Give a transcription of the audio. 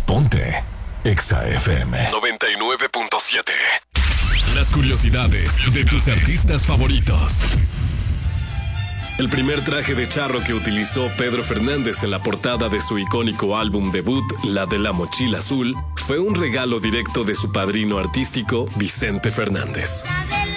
Ponte Exa FM 99.7. Las curiosidades de tus artistas favoritos. El primer traje de charro que utilizó Pedro Fernández en la portada de su icónico álbum debut, La de la Mochila Azul, fue un regalo directo de su padrino artístico, Vicente Fernández. La de